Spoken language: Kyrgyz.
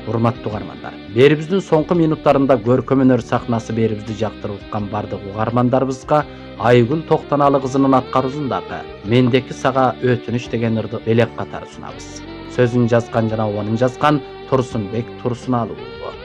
Урматтуу угармандар, берибиздин соңку минуттарында көркөм өнөр сахнасы берибизди жактырып аткан бардык угармандарыбызга Айгүл Токтоналы кызынын аткаруусундагы "Мендеки сага өтүнүч" деген ырды элек катары сунабыз. Сөзүн жазган жана убанын жазган Турсунбек Турсуналуу.